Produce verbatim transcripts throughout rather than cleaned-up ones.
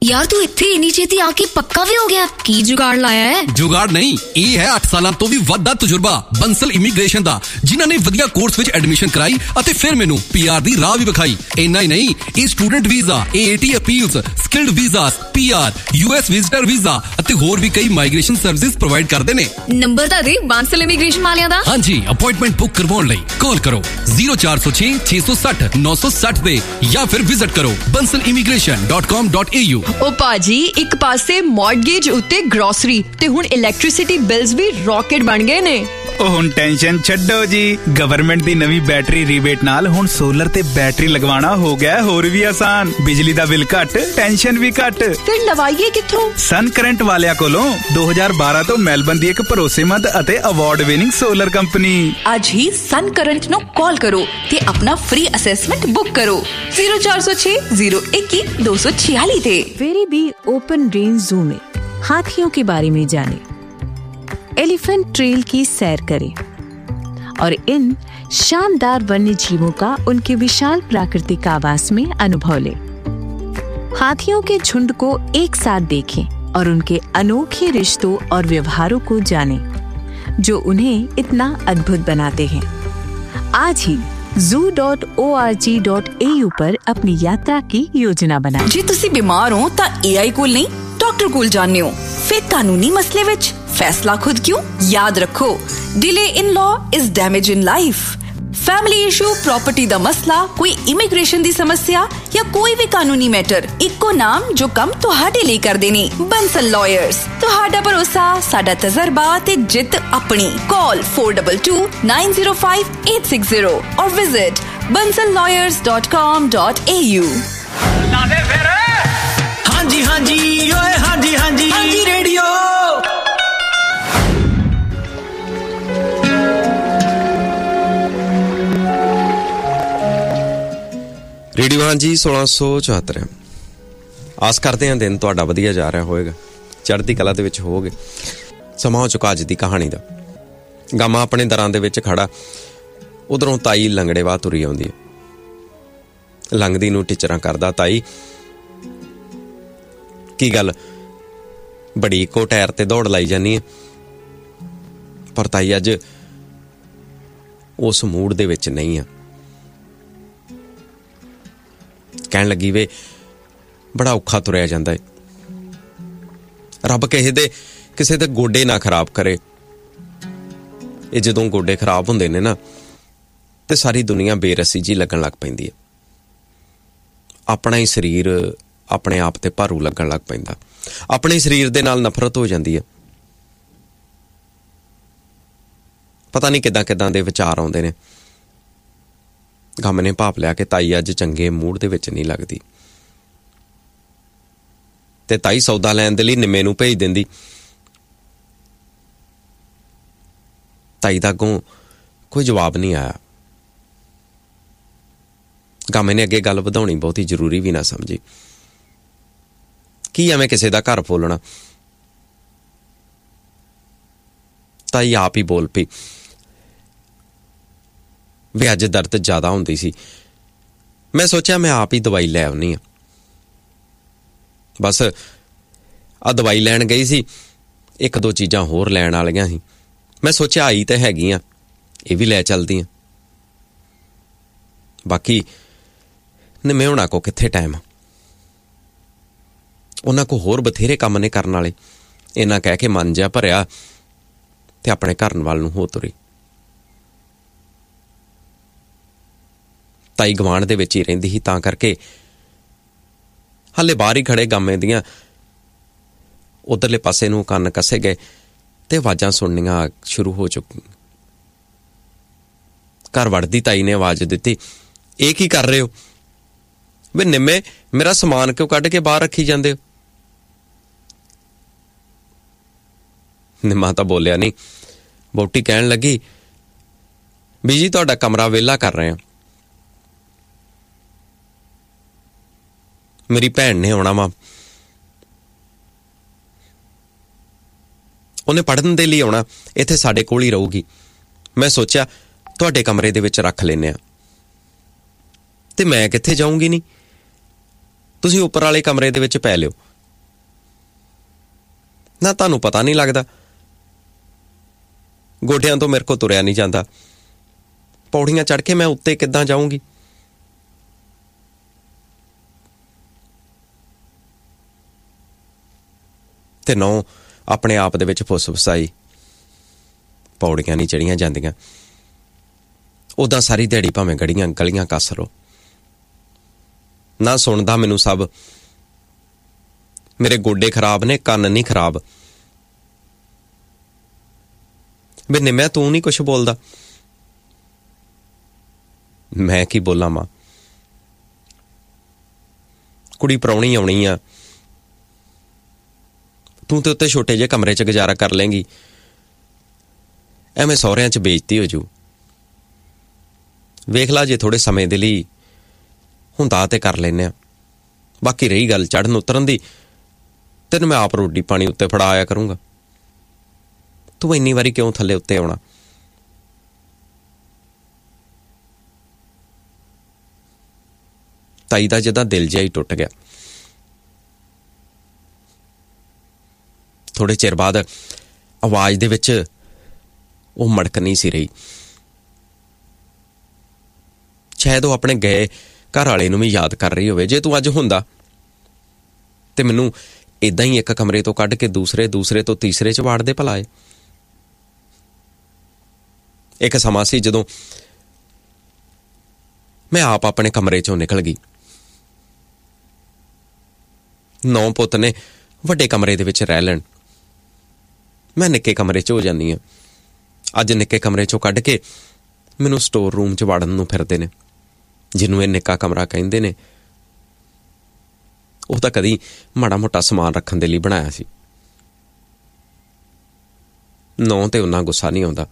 यार तू इत्थे इन्नी छेती आके पक्का भी हो गया? की जुगाड़ लाया है? जुगाड़ नहीं, ये है अठ सालां तो भी वध दा तजुर्बा बंसल इमीग्रेशन दा, जिन्हां ने वधिया कोर्स विच एडमिशन कराई अते फिर मैनू पीआर दी राह भी विखाई। इन्ना ही नहीं, ये student visa, AAT appeals, skilled visas, PR, US visitor visa अते होर भी कई माइग्रेशन सर्विसेज प्रोवाइड करदे ने। नंबर ता दे बंसल इमीग्रेशन वालियां दा। हां जी, अपॉइंटमेंट बुक करवाउण लई कॉल करो zero four zero six छे सौ साठ नौ सौ साठ दे या फिर विजिट करो bansal immigration dot com dot a u। ओ पाजी, एक पासे मॉर्गेज उत्ते ग्रोसरी ते हुण इलैक्ट्रिसिटी बिल्स भी रॉकेट बन गए ने। ओ हुण टेंशन छड्डो जी, गवर्नमेंट दी नवी बैटरी रीबेट नाल हुण सोलर ते बैटरी लगवाना हो गया होर भी आसान। बिजली दा बिल घट, टेंशन भी घट। फिर लवाइए कित्थों? सन करंट वालिया कोलों दो हज़ार बारह तो मेलबर्न दी एक भरोसेमंद अते अवार्ड विनिंग सोलर कंपनी। आज ही सन करंट नो कॉल करो ते अपना फ्री असेसमेंट बुक करो zero four zero six zero two one two six four six ते। वेरी बी ओपन रेंज जू में हाथियों के बारे में जाने, एलिफेंट ट्रेल की सैर करें और इन शानदार वन्य जीवों का उनके विशाल प्राकृतिक आवास में अनुभव लें। हाथियों के झुंड को एक साथ देखें और उनके अनोखे रिश्तों और व्यवहारों को जानें, जो उन्हें इतना अद्भुत बनाते हैं। आज ही zoo dot org dot a u पर अपनी यात्रा की योजना बनाएं। जे तुसी बीमार हो ता एआई कोल नहीं, डॉक्टर कोल जाने हो। फिर कानूनी मसले विच फैसला खुद क्यों? याद रखो, delay in law is damage in life. Family issue, property दा मसला, कोई इमिग्रेशन दी समस्या या कोई भी कानूनी मैटर, इक्को नाम जो कम तुहाडे लिए कर देने। बंसल लॉयर्स, तुहाडा भरोसा, साडा तजर्बा ते जित अपनी। Call four two two nine zero five eight six zero और visit bansal lawyers dot com dot a u। हाँ जी हाँ जी ओए हाँ जी हाँ जी हाँ जी रेडियो। रेडियो हाँ जी सोलह सौ चौहत्तर। आस करते हैं दिन तुहाडा वधिया जा रहा होएगा, चढ़दी कला दे विच होवोगे। समा हो चुका अज दी कहानी दा। गामा अपने दरां दे विच खड़ा, उधरों ताई लंगड़े वाह तुरी आउंदी है। लंघदी नूं टिचरां करदा, ताई की गल बड़ी इको टायर ते दौड़ लाई जानी है। पर ताई अज उस मूड दे विच नहीं है। कहण लगी वे बड़ा औखा तुरिया जांदा है। रब किसे दे किसे दे गोडे ना खराब करे। ये जदों गोडे खराब हुंदे ने ना ते सारी दुनिया बेरसी जी लगन लग पैंदी है। अपना ही शरीर अपने आप ते भारू लगन लग पैंदा। अपने शरीर दे नाल नफरत हो जांदी है। पता नहीं किदां किदां दे विचार आउंदे ने। गम ने भाप लिया कि ताई अज चंगे मूड दे विच नहीं लगदी ते ताई सौदा लैण दे लई निम्मे नूं भेज दिंदी। ताई दा अगों कोई जवाब नहीं आया। गम ने अगे गल वधाउणी बहुती जरूरी भी ना समझी। की एवें किसे दा घर फुलना। ताई आप ही बोल पई वे अज दर्द ज्यादा होंदी सी। मैं सोचा मैं आप ही दवाई लै आउनी आ। बस आ दवाई लैण गई सी, एक दो चीज़ां होर लैण वालियां सी। मैं सोचा आई तो हैगी आ, ये भी लै चलदी आ। बाकी निम्मे होना को कित्थे टाइम, उन्हां को होर बथेरे काम ने करन वाले। इन्ना कह के मन जिहा भरिया ते अपने घर वाल नूं हो तुरी। ताई गवांढ दे विच ही रहिंदी ही, तां करके हाले बाहर ही खड़े गामे दियां उधरले पासे नूं कंन कसे गए ते आवाज़ां सुननियां शुरू हो चुकी। घर वड़दी ताई ने आवाज़ दित्ती, ये की कर रहे हो? वे निम्मे मेरा समान क्यों कढ के बाहर रखी जांदे हो? निम्मा तां बोलिया नहीं। वोटी कहण लगी, बीजी तुहाडा कमरा वेला कर रहे हैं, मेरी भैन ने आउणा वा, उन्हें पढ़न दे लई आउणा, इत्थे साडे कोल ही रहूगी। मैं सोचा तुहाडे कमरे दे विच रख लैने आ। ते मैं कित्थे जाऊंगी नहीं, तुसीं उपर वाले कमरे दे विच पै लिओ, ना तुहानूं पता नहीं लगदा, गोडियां तो मेरे को तुरिया नहीं जाता, पौड़ियां चढ़ के मैं उत्ते किद्दां जाऊंगी। ते नौ अपने आप दे विच फुस फसाई, पौड़ियां नहीं चढ़ियां जांदियां। उदां सारी दिहाड़ी भावें गड़ियां गलियां कस लो, ना सुनदा मैनूं सब। मेरे गोडे खराब ने, कन्न नहीं खराब। वे निम्या तू नहीं कुछ बोलदा। मैं की बोला मां, कुड़ी प्राहुणी आउणी आ, तू ते उत्ते छोटे जे कमरे च गुजारा कर लेंगी, एवें सौहरिਆਂ च बेइज्जती हो जू। वेख ला जे थोड़े समय दे लई हुंदा ते कर लैने आ, बाकी रही गल चढ़न उतरन दी, तैनूं मैं आप रोटी पानी उत्ते फड़ा आया करूंगा। तू इन्नी वारी क्यों थल्ले उत्ते आउणा? ताई दा जिद्दां दिल जिहा ही टुट गया। थोड़े चिर बाद आवाज दे विच ਉਹ मड़क नहीं सी रही। शायद वो अपने गए घर वाले नूं भी याद कर रही होवे। जे तू अज हुंदा ते मैनूं इदां ही एक कमरे तो कढ के दूसरे दूसरे तो तीसरे च वाड़ दे भलाए। एक समा सी जदों मैं आप अपने कमरे चों निकल गई। नौ पुत ने वड्डे कमरे दे विच रह लैण, मैं निक्के कमरे च हो जानी हां। अज निक्के कमरे चों कढ के मैनूं स्टोर रूम च वाड़न नूं फिरदे ने, जिन्नूं इह निक्का कमरा कहिंदे ने। ਉਹ ਤਾਂ ਕਦੀ ਮਾੜਾ ਮੋਟਾ ਸਮਾਨ ਰੱਖਣ ਦੇ ਲਈ ਬਣਾਇਆ ਸੀ। ਨੌਂ ਤੇ ਉਹਨਾਂ ਗੁੱਸਾ ਨਹੀਂ ਆਉਂਦਾ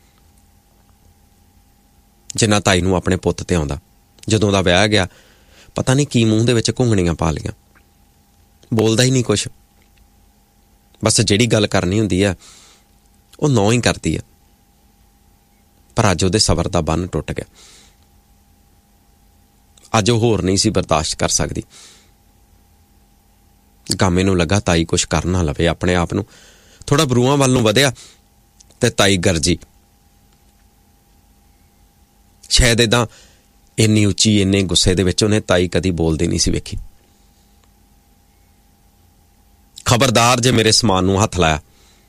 ਜਿੰਨਾ ਤਾਈ ਨੂੰ ਆਪਣੇ ਪੁੱਤ ਤੇ ਆਉਂਦਾ। ਜਦੋਂ ਦਾ ਵਿਆਹ ਗਿਆ ਪਤਾ ਨਹੀਂ ਕੀ ਮੂੰਹ ਦੇ ਵਿੱਚ ਘੁੰਗਣੀਆਂ ਪਾ ਲਈਆਂ, ਬੋਲਦਾ ਹੀ ਨਹੀਂ ਕੁਛ। ਬਸ ਜਿਹੜੀ ਗੱਲ ਕਰਨੀ ਹੁੰਦੀ ਆ ਉਹ ਨੌਂ ਹੀ ਕਰਦੀ ਆ। ਪਰ ਅੱਜ ਉਹਦੇ ਸਬਰ ਦਾ ਬੰਨ ਟੁੱਟ ਗਿਆ। ਅੱਜ ਉਹ ਹੋਰ ਨਹੀਂ ਸੀ ਬਰਦਾਸ਼ਤ ਕਰ ਸਕਦੀ। ਗਾਮੇ ਨੂੰ ਲੱਗਾ ਤਾਈ ਕੁਛ ਕਰ ਨਾ ਲਵੇ ਆਪਣੇ ਆਪ ਨੂੰ। ਥੋੜਾ ਬਰੂਆਂ ਵੱਲ ਨੂੰ ਵਧਿਆ ਤੇ ਤਾਈ ਗਰਜੀ। ਸ਼ਾਇਦ ਏਦਾਂ ਇੰਨੀ ਉੱਚੀ ਇੰਨੇ ਗੁੱਸੇ ਦੇ ਵਿੱਚ ਉਹਨੇ ਤਾਈ ਕਦੀ ਬੋਲਦੀ ਨਹੀਂ ਸੀ ਵੇਖੀ। ਖਬਰਦਾਰ ਜੇ ਮੇਰੇ ਸਮਾਨ ਨੂੰ ਹੱਥ ਲਾਇਆ।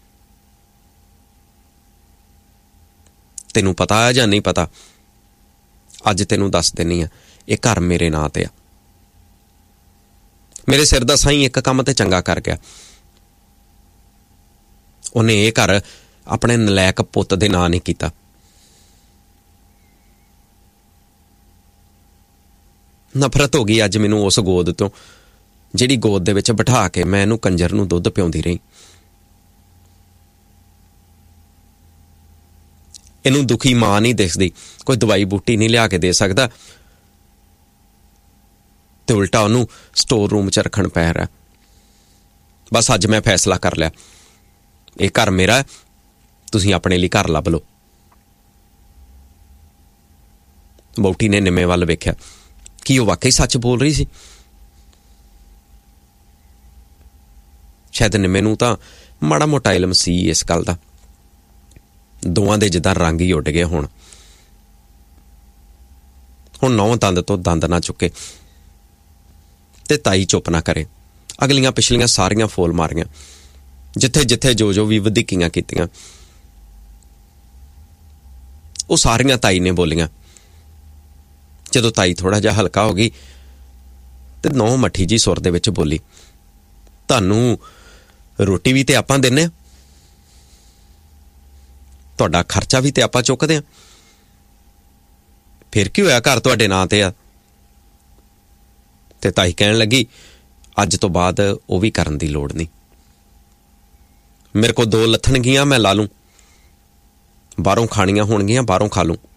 ਤੈਨੂੰ ਪਤਾ ਹੈ ਜਾਂ ਨਹੀਂ ਪਤਾ? ਅੱਜ ਤੈਨੂੰ ਦੱਸ ਦਿੰਨੀ ਆ, ਇਹ ਘਰ ਮੇਰੇ ਨਾਂ ਤੇ ਆ। ਮੇਰੇ ਸਿਰ ਦਾ ਸਾਈਂ ਇੱਕ ਕੰਮ ਤੇ ਚੰਗਾ ਕਰ ਗਿਆ। ਉਹਨੇ ਇਹ ਘਰ ਆਪਣੇ ਨਲਾਇਕ ਪੁੱਤ ਦੇ ਨਾਂ ਨਹੀਂ ਕੀਤਾ। ਨਫ਼ਰਤ ਹੋ ਗਈ ਅੱਜ ਮੈਨੂੰ ਉਸ ਗੋਦ ਤੋਂ, ਜਿਹੜੀ ਗੋਦ ਦੇ ਵਿੱਚ ਬਿਠਾ ਕੇ ਮੈਂ ਇਹਨੂੰ ਕੰਜਰ ਨੂੰ ਦੁੱਧ ਪਿਆਉਂਦੀ ਰਹੀ। ਇਹਨੂੰ ਦੁਖੀ ਮਾਂ ਨਹੀਂ ਦਿਖਦੀ, ਕੋਈ ਦਵਾਈ ਬੂਟੀ ਨਹੀਂ ਲਿਆ ਕੇ ਦੇ ਸਕਦਾ, ਤੇ ਉਲਟਾ ਉਹਨੂੰ ਸਟੋਰ ਰੂਮ 'ਚ ਰੱਖਣ ਪੈ ਰਿਹਾ। ਬਸ ਅੱਜ ਮੈਂ ਫੈਸਲਾ ਕਰ ਲਿਆ, ਇਹ ਘਰ ਮੇਰਾ, ਤੁਸੀਂ ਆਪਣੇ ਲਈ ਘਰ ਲੱਭ ਲਓ। ਵਹੁਟੀ ਨੇ ਨਿੰਮੇ ਵੱਲ ਵੇਖਿਆ। ਕੀ ਉਹ ਵਾਕਈ ਸੱਚ ਬੋਲ ਰਹੀ ਸੀ? ਸ਼ਾਇਦ ਨਿੰਮੇ ਨੂੰ ਤਾਂ ਮਾੜਾ ਮੋਟਾ ਇਲਮ ਸੀ ਇਸ ਗੱਲ ਦਾ। ਦੋਵਾਂ ਦੇ ਜਿੱਦਾਂ ਰੰਗ ਹੀ ਉੱਡ ਗਏ ਹੁਣ। ਹੁਣ ਨੌਂ ਦੰਦ ਤੋਂ ਦੰਦ ਨਾ ਚੁੱਕੇ ਤੇ ਤਾਈ ਚੁੱਪ ਨਾ ਕਰੇ। ਅਗਲੀਆਂ ਪਿਛਲੀਆਂ ਸਾਰੀਆਂ ਫੋਲ ਮਾਰੀਆਂ, ਜਿੱਥੇ ਜਿੱਥੇ ਜੋ ਜੋ ਵੀ ਵਧੀਕੀਆਂ ਕੀਤੀਆਂ ਉਹ ਸਾਰੀਆਂ ਤਾਈ ਨੇ ਬੋਲੀਆਂ। ਜਦੋਂ ਤਾਈ ਥੋੜਾ ਜਿਹਾ ਹਲਕਾ ਹੋ ਗਈ ਤੇ ਨੌਂ ਮੱਠੀ ਜੀ ਸੁਰ ਦੇ ਵਿੱਚ ਬੋਲੀ, ਤੁਹਾਨੂੰ ਰੋਟੀ ਵੀ ਤੇ ਆਪਾਂ ਦਿੰਨੇ ਆ, ਤੁਹਾਡਾ ਖਰਚਾ ਵੀ ਤੇ ਆਪਾਂ ਚੁੱਕਦੇ ਆ, ਫਿਰ ਕੀ ਹੋਇਆ, ਘਰ ਤੁਹਾਡੇ ਨਾਂ ਤੇ ਆ। ਤੇ ਤਾਈ ਕਹਿਣ ਲੱਗੀ, ਅੱਜ ਤੋਂ ਬਾਅਦ ਉਹ ਵੀ ਕਰਨ ਦੀ ਲੋੜ ਨਹੀਂ। ਮੇਰੇ ਕੋਲ ਦੋ ਲੱਥਣਗੀਆਂ, ਮੈਂ ਲਾ ਲੂੰ। ਬਾਹਰੋਂ ਖਾਣੀਆਂ ਹੋਣਗੀਆਂ, ਬਾਹਰੋਂ ਖਾ ਲੂੰ।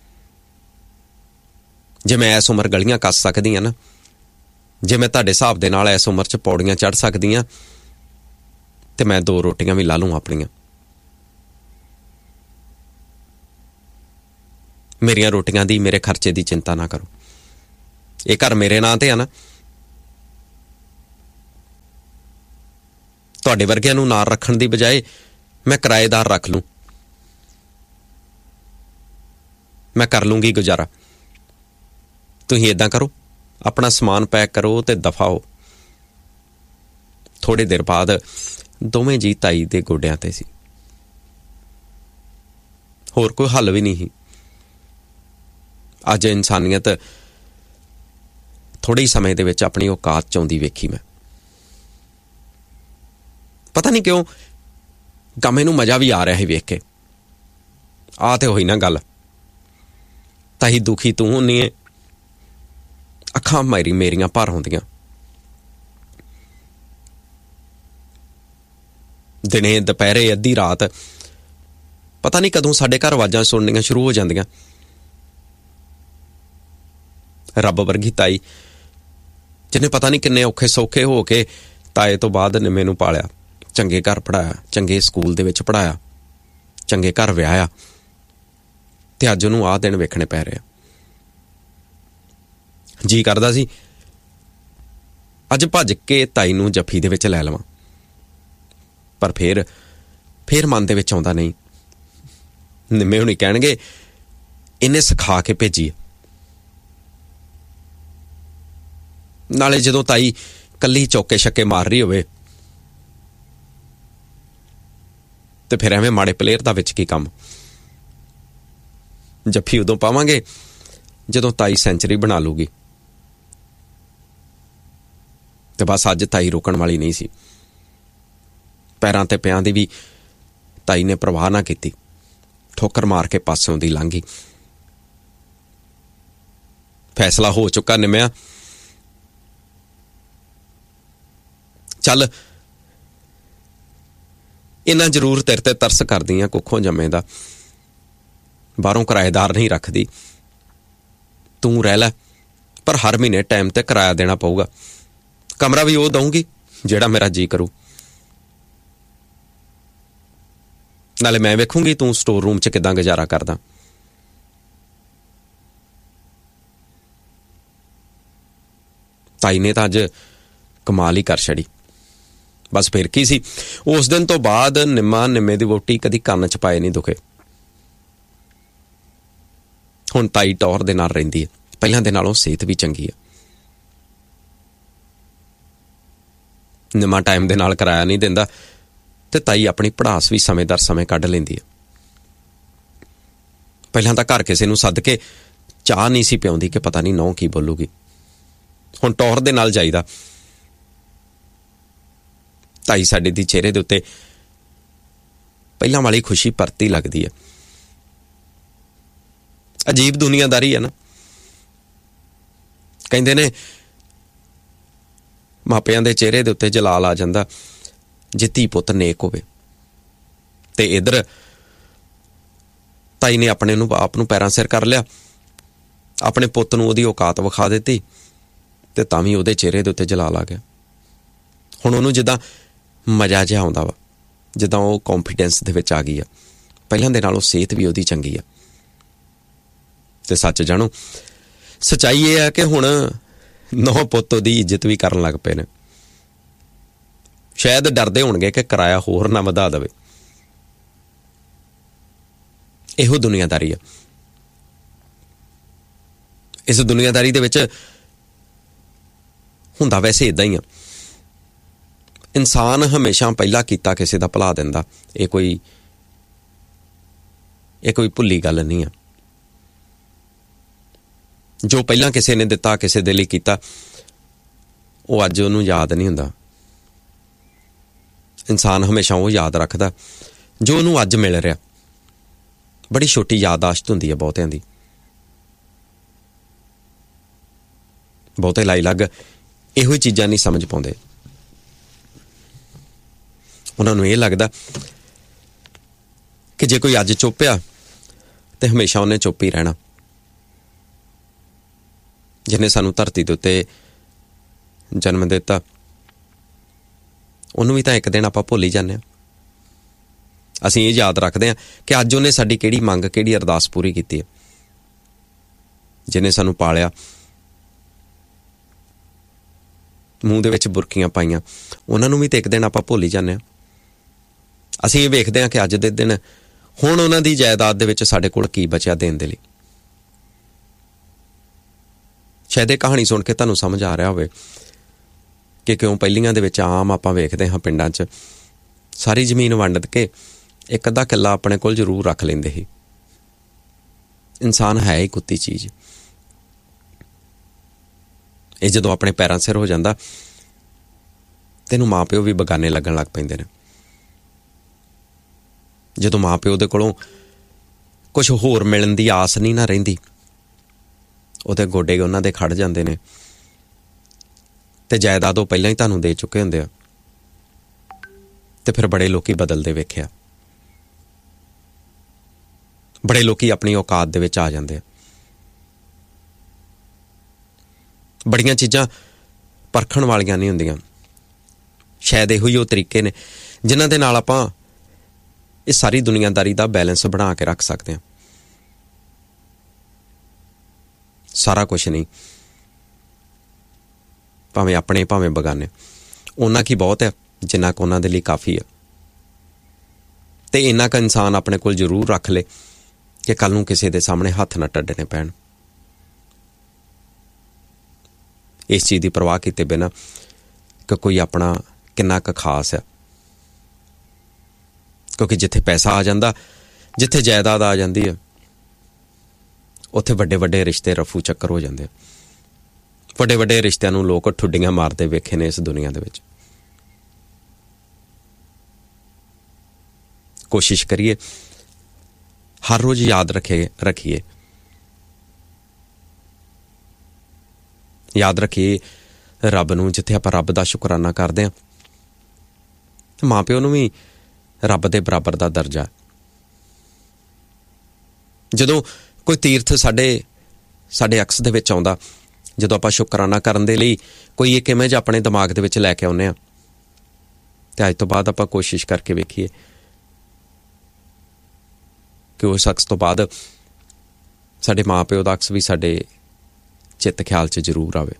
ਜੇ ਮੈਂ ਇਸ ਉਮਰ ਗਲੀਆਂ ਕੱਸ ਸਕਦੀ ਹਾਂ ਨਾ, ਜੇ ਮੈਂ ਤੁਹਾਡੇ ਹਿਸਾਬ ਦੇ ਨਾਲ ਇਸ ਉਮਰ 'ਚ ਪੌੜੀਆਂ ਚੜ੍ਹ ਸਕਦੀ ਹਾਂ, ਤੇ ਮੈਂ ਦੋ ਰੋਟੀਆਂ ਵੀ ਲਾ ਲੂੰ ਆਪਣੀਆਂ। ਮੇਰੀਆਂ ਰੋਟੀਆਂ ਦੀ, ਮੇਰੇ ਖਰਚੇ ਦੀ ਚਿੰਤਾ ਨਾ ਕਰੋ। ਇਹ ਘਰ ਮੇਰੇ ਨਾਂ ਤੇ ਆ ਨਾ। ਤੁਹਾਡੇ ਵਰਗਿਆਂ ਨੂੰ ਨਾਲ ਰੱਖਣ ਦੀ ਬਜਾਏ ਮੈਂ ਕਿਰਾਏਦਾਰ ਰੱਖ ਲੂੰ, ਮੈਂ ਕਰ ਲੂੰਗੀ ਗੁਜ਼ਾਰਾ। ਤੁਸੀਂ ਏਦਾਂ ਕਰੋ, ਆਪਣਾ ਸਮਾਨ ਪੈਕ ਕਰੋ ਤੇ ਦਫਾ ਹੋ। ਥੋੜੇ ਦੇਰ ਬਾਅਦ ਦੋਵੇਂ ਜੀ ਤਾਈ ਦੇ ਗੋਡਿਆਂ ਤੇ ਸੀ। ਹੋਰ ਕੋਈ ਹੱਲ ਵੀ ਨਹੀਂ ਸੀ। ਅੱਜ ਇਨਸਾਨੀਅਤ ਥੋੜੇ ਹੀ ਸਮੇਂ ਦੇ ਵਿੱਚ ਆਪਣੀ ਔਕਾਤ ਚ ਆਉਂਦੀ ਵੇਖੀ ਮੈਂ। ਪਤਾ ਨਹੀਂ ਕਿਉਂ ਗਾਮੇ ਨੂੰ ਮਜ਼ਾ ਵੀ ਆ ਰਿਹਾ ਸੀ ਵੇਖ ਕੇ। ਆ ਤੇ ਹੋਈ ਨਾ ਗੱਲ, ਤਾਈ ਦੁਖੀ ਤੂੰ ਹੁੰਨੀ ਏ, ਅੱਖਾਂ ਮੇਰੀ ਮੇਰੀਆਂ ਭਰ ਹੁੰਦੀਆਂ। ਦਿਨੇ ਦੁਪਹਿਰੇ ਅੱਧੀ ਰਾਤ ਪਤਾ ਨਹੀਂ ਕਦੋਂ ਸਾਡੇ ਘਰ ਆਵਾਜ਼ਾਂ ਸੁਣਨੀਆਂ ਸ਼ੁਰੂ ਹੋ ਜਾਂਦੀਆਂ। ਰੱਬ ਵਰਗੀ ਤਾਈ ਜਿਹਨੇ ਪਤਾ ਨਹੀਂ ਕਿੰਨੇ ਔਖੇ ਸੌਖੇ ਹੋ ਕੇ ਤਾਏ ਤੋਂ ਬਾਅਦ ਨਿੰਮੇ ਨੂੰ ਪਾਲਿਆ, ਚੰਗੇ ਘਰ ਪੜ੍ਹਾਇਆ, ਚੰਗੇ ਸਕੂਲ ਦੇ ਵਿੱਚ ਪੜ੍ਹਾਇਆ, ਚੰਗੇ ਘਰ ਵਿਆਹਿਆ, ਤੇ ਅੱਜ ਉਹਨੂੰ ਆਹ ਦਿਨ ਵੇਖਣੇ ਪੈ ਰਹੇ ਆ। ਜੀ ਕਰਦਾ ਸੀ ਅੱਜ ਭੱਜ ਕੇ ਤਾਈ ਨੂੰ ਜੱਫੀ ਦੇ ਵਿੱਚ ਲੈ ਲਵਾਂ, ਪਰ ਫੇਰ ਫੇਰ ਮਨ ਦੇ ਵਿੱਚ ਆਉਂਦਾ ਨਹੀਂ। ਨਿੰਮੇ ਹੁਣੀ ਕਹਿਣਗੇ ਇਹਨੇ ਸਿਖਾ ਕੇ ਭੇਜੀ। ਨਾਲੇ ਜਦੋਂ ਤਾਈ ਕੱਲੀ ਚੌਕੇ ਛੱਕੇ ਮਾਰ ਰਹੀ ਹੋਵੇ ਤੇ ਫਿਰ ਐਵੇਂ ਮਾੜੇ ਪਲੇਅਰ ਦਾ ਵਿੱਚ ਕੀ ਕੰਮ। ਜੱਫੀ ਉਦੋਂ ਪਾਵਾਂਗੇ ਜਦੋਂ ਤਾਈ ਸੈਂਚਰੀ ਬਣਾ ਲੂਗੀ। ਤੇ ਬਸ ਅੱਜ ਤਾਈ ਰੋਕਣ ਵਾਲੀ ਨਹੀਂ ਸੀ। ਪੈਰਾਂ ਤੇ ਪਿਆਂ ਦੀ ਵੀ ਤਾਈ ਨੇ ਪਰਵਾਹ ਨਾ ਕੀਤੀ, ਠੋਕਰ ਮਾਰ ਕੇ ਪਾਸਿਓਂ ਦੀ ਲੰਘ ਗਈ। ਫੈਸਲਾ ਹੋ ਚੁੱਕਾ ਨਿੰਮਿਆ, ਚੱਲ ਇਹਨਾਂ ਜ਼ਰੂਰ ਤੇਰੇ ਤੇ ਤਰਸ ਕਰਦੀ ਆ, ਕੁੱਖੋਂ ਜੰਮੇ ਦਾ, ਬਾਹਰੋਂ ਕਿਰਾਏਦਾਰ ਨਹੀਂ ਰੱਖਦੀ, ਤੂੰ ਰਹਿ ਲੈ, ਪਰ ਹਰ ਮਹੀਨੇ ਟਾਈਮ ਤੇ ਕਿਰਾਇਆ ਦੇਣਾ ਪਊਗਾ। ਕਮਰਾ ਵੀ ਉਹ ਦਊਂਗੀ ਜਿਹੜਾ ਮੇਰਾ ਜੀ ਕਰੂ, ਨਾਲੇ ਮੈਂ ਵੇਖੂੰਗੀ ਤੂੰ ਸਟੋਰ ਰੂਮ 'ਚ ਕਿੱਦਾਂ ਗੁਜ਼ਾਰਾ ਕਰਦਾ। ਤਾਈ ਨੇ ਤਾਂ ਅੱਜ ਕਮਾਲ ਹੀ ਕਰ ਛੜੀ। ਬਸ ਫਿਰ ਕੀ ਸੀ, ਉਸ ਦਿਨ ਤੋਂ ਬਾਅਦ ਨਿੰਮਾ ਨਿੰਮੇ ਦੀ ਵੋਟੀ ਕਦੀ ਕੰਨ 'ਚ ਪਾਏ ਨਹੀਂ ਦੁਖੇ। ਹੁਣ ਤਾਈ ਟੌਰ ਦੇ ਨਾਲ ਰਹਿੰਦੀ ਹੈ, ਪਹਿਲਾਂ ਦੇ ਨਾਲੋਂ ਸਿਹਤ ਵੀ ਚੰਗੀ ਹੈ। ਨਿੰਮਾ ਟਾਈਮ ਦੇ ਨਾਲ ਕਿਰਾਇਆ ਨਹੀਂ ਦਿੰਦਾ ਤੇ ਤਾਈ ਆਪਣੀ ਪੜਾਸ ਵੀ ਸਮੇਂਦਾਰ ਸਮੇਂ ਕੱਢ ਲੈਂਦੀ ਹੈ। ਪਹਿਲਾਂ ਤਾਂ ਘਰ ਕਿਸੇ ਨੂੰ ਸੱਦ ਕੇ ਚਾਹ ਨਹੀਂ ਸੀ ਪਿਆਉਂਦੀ ਕਿ ਪਤਾ ਨਹੀਂ ਨਹੁੰ ਕੀ ਬੋਲੂਗੀ। ਹੁਣ ਟੌਰ ਦੇ ਨਾਲ ਜਾਈਦਾ। ਤਾਈ ਸਾਡੇ ਦੀ ਚਿਹਰੇ ਦੇ ਉੱਤੇ ਪਹਿਲਾਂ ਵਾਲੀ ਖੁਸ਼ੀ ਪਰਤੀ ਲੱਗਦੀ ਹੈ। ਅਜੀਬ ਦੁਨੀਆਦਾਰੀ ਹੈ ਨਾ। ਕਹਿੰਦੇ ਨੇ ਮਾਪਿਆਂ ਦੇ ਚਿਹਰੇ ਦੇ ਉੱਤੇ ਜਲਾਲ ਆ ਜਾਂਦਾ ਜੇ ਧੀ ਪੁੱਤ ਨੇਕ ਹੋਵੇ। ਤੇ ਇਧਰ ਤਾਈ ਨੇ ਆਪਣੇ ਨੂੰ ਆਪ ਨੂੰ ਪੈਰਾਂ ਸਿਰ ਕਰ ਲਿਆ, ਆਪਣੇ ਪੁੱਤ ਨੂੰ ਉਹਦੀ ਔਕਾਤ ਵਿਖਾ ਦਿੱਤੀ ਤੇ ਤਾਂ ਵੀ ਉਹਦੇ ਚਿਹਰੇ ਦੇ ਉੱਤੇ ਜਲਾਲ ਆ ਗਿਆ। ਹੁਣ ਉਹਨੂੰ ਜਿੱਦਾਂ ਮਜ਼ਾ ਜਿਹਾ ਆਉਂਦਾ ਵਾ, ਜਿੱਦਾਂ ਉਹ ਕੌਨਫੀਡੈਂਸ ਦੇ ਵਿੱਚ ਆ ਗਈ ਆ। ਪਹਿਲਾਂ ਦੇ ਨਾਲੋਂ ਸਿਹਤ ਵੀ ਉਹਦੀ ਚੰਗੀ ਆ। ਤੇ ਸੱਚ ਜਾਣੋ, ਸੱਚਾਈ ਇਹ ਹੈ ਕਿ ਹੁਣ ਨੌ ਪੁੱਤ ਉਹਦੀ ਇੱਜ਼ਤ ਵੀ ਕਰਨ ਲੱਗ ਪਏ ਨੇ। ਸ਼ਾਇਦ ਡਰਦੇ ਹੋਣਗੇ ਕਿ ਕਿਰਾਇਆ ਹੋਰ ਨਾ ਵਧਾ ਦੇਵੇ। ਇਹੋ ਦੁਨੀਆਦਾਰੀ ਆ। ਇਸ ਦੁਨੀਆਦਾਰੀ ਦੇ ਵਿੱਚ ਹੁੰਦਾ ਵੈਸੇ ਇਦਾਂ ਹੀ ਆ। ਇਨਸਾਨ ਹਮੇਸ਼ਾ ਪਹਿਲਾਂ ਕੀਤਾ ਕਿਸੇ ਦਾ ਭੁਲਾ ਦਿੰਦਾ। ਇਹ ਕੋਈ ਇਹ ਕੋਈ ਭੁੱਲੀ ਗੱਲ ਨਹੀਂ ਆ। ਜੋ ਪਹਿਲਾਂ ਕਿਸੇ ਨੇ ਦਿੱਤਾ, ਕਿਸੇ ਦੇ ਲਈ ਕੀਤਾ, ਉਹ ਅੱਜ ਉਹਨੂੰ ਯਾਦ ਨਹੀਂ ਹੁੰਦਾ। ਇਨਸਾਨ ਹਮੇਸ਼ਾ ਉਹ ਯਾਦ ਰੱਖਦਾ ਜੋ ਉਹਨੂੰ ਅੱਜ ਮਿਲ ਰਿਹਾ। ਬੜੀ ਛੋਟੀ ਯਾਦਾਸ਼ਤ ਹੁੰਦੀ ਹੈ ਬਹੁਤਿਆਂ ਦੀ। ਬਹੁਤੇ ਲਾਈ ਲੱਗ ਇਹੋ ਹੀ ਚੀਜ਼ਾਂ ਨਹੀਂ ਸਮਝ ਪਾਉਂਦੇ। ਉਹਨਾਂ ਨੂੰ ਇਹ ਲੱਗਦਾ ਕਿ ਜੇ ਕੋਈ ਅੱਜ ਚੁੱਪ ਆ ਤੇ ਹਮੇਸ਼ਾ ਉਹਨੇ ਚੁੱਪ ਹੀ ਰਹਿਣਾ। ਜਿਹਨੇ ਸਾਨੂੰ ਧਰਤੀ ਦੇ ਉੱਤੇ ਜਨਮ ਦਿੱਤਾ, ਉਹਨੂੰ ਵੀ ਤਾਂ ਇੱਕ ਦਿਨ ਆਪਾਂ ਭੁੱਲ ਹੀ ਜਾਂਦੇ ਹਾਂ। ਅਸੀਂ ਇਹ ਯਾਦ ਰੱਖਦੇ ਹਾਂ ਕਿ ਅੱਜ ਉਹਨੇ ਸਾਡੀ ਕਿਹੜੀ ਮੰਗ, ਕਿਹੜੀ ਅਰਦਾਸ ਪੂਰੀ ਕੀਤੀ ਹੈ। ਜਿਹਨੇ ਸਾਨੂੰ ਪਾਲਿਆ, ਮੂੰਹ ਦੇ ਵਿੱਚ ਬੁਰਕੀਆਂ ਪਾਈਆਂ, ਉਹਨਾਂ ਨੂੰ ਵੀ ਤਾਂ ਇੱਕ ਦਿਨ ਆਪਾਂ ਭੁੱਲ ਹੀ ਜਾਂਦੇ ਹਾਂ। ਅਸੀਂ ਇਹ ਵੇਖਦੇ ਹਾਂ ਕਿ ਅੱਜ ਦੇ ਦਿਨ ਹੁਣ ਉਹਨਾਂ ਦੀ ਜਾਇਦਾਦ ਦੇ ਵਿੱਚ ਸਾਡੇ ਕੋਲ ਕੀ ਬਚਿਆ ਦੇਣ ਦੇ ਲਈ। ਸ਼ਾਇਦ ਇਹ ਕਹਾਣੀ ਸੁਣ ਕੇ ਤੁਹਾਨੂੰ ਸਮਝ ਆ ਰਿਹਾ ਹੋਵੇ ਕਿ ਕਿਉਂ ਪਹਿਲੀਆਂ ਦੇ ਵਿੱਚ ਆਮ ਆਪਾਂ ਵੇਖਦੇ ਹਾਂ ਪਿੰਡਾਂ 'ਚ ਸਾਰੀ ਜ਼ਮੀਨ ਵੰਡ ਕੇ ਇੱਕ ਅੱਧਾ ਕਿੱਲਾ ਆਪਣੇ ਕੋਲ ਜ਼ਰੂਰ ਰੱਖ ਲੈਂਦੇ ਸੀ। ਇਨਸਾਨ ਹੈ ਹੀ ਕੁੱਤੀ ਚੀਜ਼। ਇਹ ਜਦੋਂ ਆਪਣੇ ਪੈਰਾਂ ਸਿਰ ਹੋ ਜਾਂਦਾ ਤੈਨੂੰ ਮਾਂ ਪਿਓ ਵੀ ਬਗਾਨੇ ਲੱਗਣ ਲੱਗ ਪੈਂਦੇ ਨੇ। ਜਦੋਂ ਮਾਂ ਪਿਓ ਦੇ ਕੋਲੋਂ ਕੁਛ ਹੋਰ ਮਿਲਣ ਦੀ ਆਸ ਨਹੀਂ ਨਾ ਰਹਿੰਦੀ, ਉਹਦੇ ਗੋਡੇ ਉਹਨਾਂ ਦੇ ਖੜ ਜਾਂਦੇ ਨੇ ਤੇ ਜਾਇਦਾਦ ਉਹ ਪਹਿਲਾਂ ਹੀ ਤੁਹਾਨੂੰ ਦੇ ਚੁੱਕੇ ਹੁੰਦੇ ਆ। ਤੇ ਫਿਰ ਬੜੇ ਲੋਕੀ ਬਦਲਦੇ ਵੇਖਿਆ, ਬੜੇ ਲੋਕੀ ਆਪਣੀ ਔਕਾਤ ਦੇ ਵਿੱਚ ਆ ਜਾਂਦੇ ਆ। ਬੜੀਆਂ ਚੀਜ਼ਾਂ ਪਰਖਣ ਵਾਲੀਆਂ ਨਹੀਂ ਹੁੰਦੀਆਂ। ਸ਼ਾਇਦ ਇਹੋ ਹੀ ਉਹ ਤਰੀਕੇ ਨੇ ਜਿਨ੍ਹਾਂ ਦੇ ਨਾਲ ਆਪਾਂ ਇਹ ਸਾਰੀ ਦੁਨੀਆਦਾਰੀ ਦਾ ਬੈਲੈਂਸ ਬਣਾ ਕੇ ਰੱਖ ਸਕਦੇ ਹਾਂ। ਸਾਰਾ ਕੁਛ ਨਹੀਂ, ਭਾਵੇਂ ਆਪਣੇ ਭਾਵੇਂ ਬਗਾਨੇ, ਉਹਨਾਂ ਕੀ ਬਹੁਤ ਹੈ ਜਿੰਨਾ ਕੁ ਉਹਨਾਂ ਦੇ ਲਈ ਕਾਫੀ ਹੈ। ਤੇ ਇੰਨਾ ਕੁ ਇਨਸਾਨ ਆਪਣੇ ਕੋਲ ਜ਼ਰੂਰ ਰੱਖ ਲੇ ਕਿ ਕੱਲ ਨੂੰ ਕਿਸੇ ਦੇ ਸਾਹਮਣੇ ਹੱਥ ਨਾ ਟੱਡਣੇ ਪੈਣ। ਇਸ ਚੀਜ਼ ਦੀ ਪਰਵਾਹ ਕੀਤੇ ਬਿਨਾਂ ਕਿ ਕੋਈ ਆਪਣਾ ਕਿੰਨਾ ਕੁ ਖਾਸ ਹੈ। ਕਿਉਂਕਿ ਜਿੱਥੇ ਪੈਸਾ ਆ ਜਾਂਦਾ, ਜਿੱਥੇ ਜਾਇਦਾਦ ਆ ਜਾਂਦੀ ਹੈ, ਉੱਥੇ ਵੱਡੇ ਵੱਡੇ ਰਿਸ਼ਤੇ ਰਫੂ ਚੱਕਰ ਹੋ ਜਾਂਦੇ। ਵੱਡੇ ਵੱਡੇ ਰਿਸ਼ਤਿਆਂ ਨੂੰ ਲੋਕ ਠੁੱਡੀਆਂ ਮਾਰਦੇ ਵੇਖੇ ਨੇ ਇਸ ਦੁਨੀਆ ਦੇ ਵਿੱਚ। ਕੋਸ਼ਿਸ਼ ਕਰੀਏ ਹਰ ਰੋਜ਼ ਯਾਦ ਰੱਖੇ ਰੱਖੀਏ ਯਾਦ ਰੱਖੀਏ ਰੱਬ ਨੂੰ। ਜਿੱਥੇ ਆਪਾਂ ਰੱਬ ਦਾ ਸ਼ੁਕਰਾਨਾ ਕਰਦੇ ਹਾਂ, ਮਾਂ ਪਿਓ ਨੂੰ ਵੀ ਰੱਬ ਦੇ ਬਰਾਬਰ ਦਾ ਦਰਜਾ। ਜਦੋਂ ਕੋਈ ਤੀਰਥ ਸਾਡੇ ਸਾਡੇ ਅਕਸ ਦੇ ਵਿੱਚ ਆਉਂਦਾ, ਜਦੋਂ ਆਪਾਂ ਸ਼ੁਕਰਾਨਾ ਕਰਨ ਦੇ ਲਈ ਕੋਈ ਇੱਕ ਇਮੇਜ ਆਪਣੇ ਦਿਮਾਗ ਦੇ ਵਿੱਚ ਲੈ ਕੇ ਆਉਂਦੇ ਹਾਂ, ਤੇ ਅੱਜ ਤੋਂ ਬਾਅਦ ਆਪਾਂ ਕੋਸ਼ਿਸ਼ ਕਰਕੇ ਵੇਖੀਏ ਕਿ ਉਸ ਅਕਸ ਤੋਂ ਬਾਅਦ ਸਾਡੇ ਮਾਂ ਪਿਓ ਦਾ ਅਕਸ ਵੀ ਸਾਡੇ ਚਿੱਤ ਖਿਆਲ 'ਚ ਜ਼ਰੂਰ ਆਵੇ।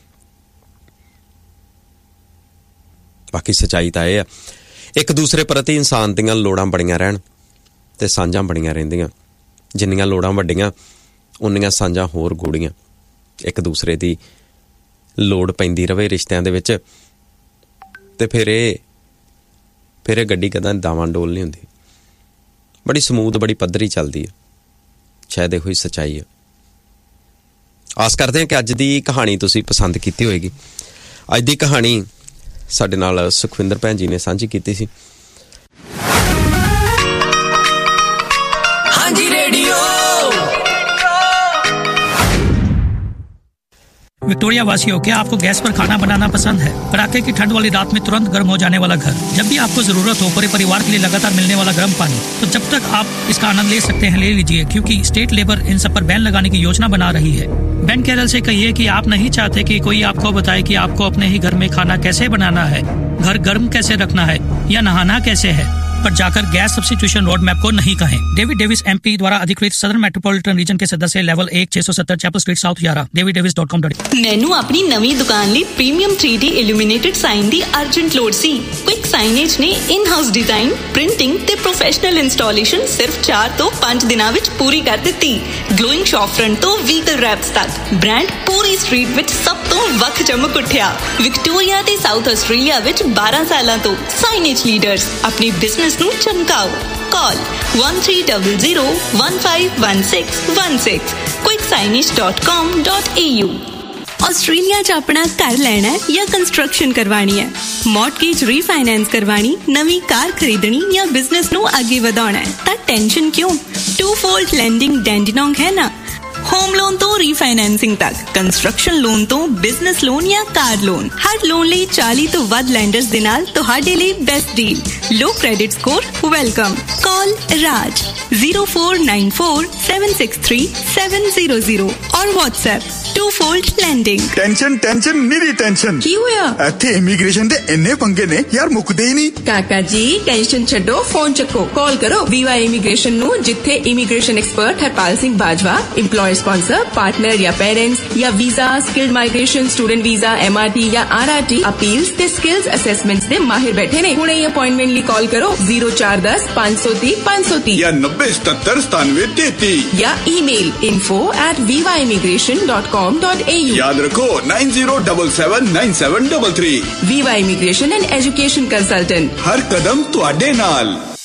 ਬਾਕੀ ਸੱਚਾਈ ਤਾਂ ਇਹ ਆ, ਇੱਕ ਦੂਸਰੇ ਪ੍ਰਤੀ ਇਨਸਾਨ ਦੀਆਂ ਲੋੜਾਂ ਬੜੀਆਂ ਰਹਿਣ ਤੇ ਸਾਂਝਾਂ ਬੜੀਆਂ ਰਹਿੰਦੀਆਂ। ਜਿੰਨੀਆਂ ਲੋੜਾਂ ਵੱਡੀਆਂ ਉਨੀਆਂ ਸਾਂਝਾਂ ਹੋਰ ਗੂੜੀਆਂ। ਇੱਕ ਦੂਸਰੇ ਦੀ ਲੋੜ ਪੈਂਦੀ ਰਵੇ ਰਿਸ਼ਤਿਆਂ ਦੇ ਵਿੱਚ, ਤੇ ਫਿਰ ਇਹ ਫਿਰ ਇਹ ਗੱਡੀ ਕਦਾਂ ਦਾਵਾਂ ਡੋਲ ਨਹੀਂ ਹੁੰਦੀ। ਬੜੀ ਸਮੂਥ, ਬੜੀ ਪੱਧਰੀ ਚੱਲਦੀ ਹੈ। ਸ਼ਾਇਦ ਇਹੋ ਹੀ ਸੱਚਾਈ ਹੈ। ਆਸ ਕਰਦੇ ਹਾਂ ਕਿ ਅੱਜ ਦੀ ਕਹਾਣੀ ਤੁਸੀਂ ਪਸੰਦ ਕੀਤੀ ਹੋਏਗੀ। ਅੱਜ ਦੀ ਕਹਾਣੀ ਸਾਡੇ ਨਾਲ ਸੁਖਵਿੰਦਰ ਭੈਣ ਜੀ ਨੇ ਸਾਂਝੀ ਕੀਤੀ ਸੀ। ਹਾਂਜੀ रेडियो विक्टोरिया वासियों, क्या आपको गैस पर खाना बनाना पसंद है? कड़ाके की ठंड वाली रात में तुरंत गर्म हो जाने वाला घर, जब भी आपको जरूरत हो पूरे परिवार के लिए लगातार मिलने वाला गर्म पानी, तो जब तक आप इसका आनंद ले सकते हैं ले लीजिए, क्योंकि स्टेट लेबर इन सब पर बैन लगाने की योजना बना रही है। बैंक केरल से कहिए कि आप नहीं चाहते कि कोई आपको बताए कि आपको अपने ही घर में खाना कैसे बनाना है, घर गर्म कैसे रखना है या नहाना कैसे है, पर जाकर गैस सब्स्टिट्यूशन रोड मैप को नहीं कहें। डेविड डेविस एमपी द्वारा अधिकृत सदर्न मेट्रोपॉलिटन रीजन के सदस्य, लेवल एक छह सौ सत्तर चैपल स्ट्रीट साउथ यारा, david davis dot com dot in। ਮੈਨੂੰ ਆਪਣੀ ਨਵੀਂ ਦੁਕਾਨ ਲਈ premium three D illuminated sign ਦੀ ਅਰਜੈਂਟ ਲੋੜ ਸੀ। ਕੁਇਕ ਸਾਈਨੇਜ ਨੇ ਇਨ ਹਾਊਸ ਡਿਜ਼ਾਈਨ, ਪ੍ਰਿੰਟਿੰਗ ਤੇ ਪ੍ਰੋਫੈਸ਼ਨਲ ਇੰਸਟਾਲੇਸ਼ਨ ਸਿਰਫ ਚਾਰ ਤੋਂ ਪੰਜ ਦਿਨਾਂ ਵਿੱਚ ਪੂਰੀ ਕਰ ਦਿੱਤੀ। ਗਲੋਇੰਗ ਸ਼ੌਪ ਫਰੰਟ ਤੋਂ ਵਹੀਕਲ ਰੈਪਸ ਤੱਕ ਬ੍ਰਾਂਡ ਪੂਰੀ ਸਟਰੀਟ ਵਿੱਚ ਸਭ ਤੋਂ ਵੱਖ ਚਮਕ ਉੱਠਿਆ। ਵਿਕਟੋਰੀਆ ਤੇ ਸਾਊਥ ਆਸਟ੍ਰੇਲੀਆ ਵਿੱਚ ਬਾਰਾਂ ਸਾਲਾਂ ਤੋਂ ਸਾਈਨੇਜ ਲੀਡਰਸ। ਆਪਣੀ ਬਿਜ਼ਨਸ ਨੂੰ ਚਮਕਾਓ। Call one three zero zero one five one six one six quick signage dot com dot a u। Australia 'ਚ ਆਪਣਾ ਘਰ ਲੈਣਾ ਹੈ ਜਾਂ ਕੰਸਟਰਕਸ਼ਨ ਕਰਵਾਉਣੀ ਹੈ, ਮੌਰਟਗੇਜ ਰੀਫਾਈਨੈਂਸ ਕਰਵਾਉਣੀ, ਨਵੀਂ ਕਾਰ ਖਰੀਦਣੀ ਜਾਂ ਬਿਜ਼ਨਸ ਨੂੰ ਅੱਗੇ ਵਧਾਉਣਾ ਹੈ, ਤਾਂ ਟੈਨਸ਼ਨ ਕਿਉਂ? ਟੂ ਫੋਲਡ ਲੈਂਡਿੰਗ ਡੈਂਡੀਨੋਂਗ ਹੈ ਨਾ। ਹੋਮ ਲੋਨ ਤੋਂ ਰੀਫਾਈਨੈਂਸਿੰਗ ਤੱਕ, ਕੰਸਟਰਕਸ਼ਨ ਲੋਨ ਤੋਂ ਬਿਜ਼ਨਸ ਲੋਨ ਜਾਂ ਕਾਰ ਲੋਨ, ਹਰ ਲੋਨ ਲਈ ਚਾਲੀ ਤੋਂ ਵੱਧ ਲੈਂਡਰਸ ਦੇ ਨਾਲ ਤੁਹਾਡੇ ਲਈ ਬੈਸਟ ਡੀਲ। ਲੋ ਕ੍ਰੈਡਿਟ ਸਕੋਰ ਵੈਲਕਮ। ਕਾਲ ਰਾਜ zero four nine four seven six three seven zero zero और WhatsApp to fold landing. Tension tension निरी टेंशन की होया? ਇੱਥੇ ਇਮੀਗ੍ਰੇਸ਼ਨ ਦੇ ਇੰਨੇ ਪੰਗੇ ਨੇ ਯਾਰ ਮੁੱਕਦੇ ਹੀ ਨਹੀਂ। ਕਾਕਾ ਜੀ ਟੈਨਸ਼ਨ ਛੱਡੋ, ਫੋਨ ਚੱਕੋ, ਕਾਲ ਕਰੋ ਵੀਵਾ ਇਮੀਗ੍ਰੇਸ਼ਨ ਨੂੰ, ਜਿੱਥੇ immigration expert Harpal Singh Bajwa, ਇੰਪਲੋयर sponsor, partner या पेरेंट्स या visa, skilled migration, student visa, MRT या आरआरटी अपील्स ते स्किल्स असेसमेंट्स दे माहिर बैठे ने। हुणे अपॉइंटमेंट ली कॉल करो जीरो चार दस पांच सौ तीस पांच सौ तीस या नब्बे सतर सतानवे तेती या email info at viva immigration dot com dot a u। याद रखो nine zero double seven nine seven double three. Viva Immigration and Education Consultant, हर कदम तुहाडे नाल।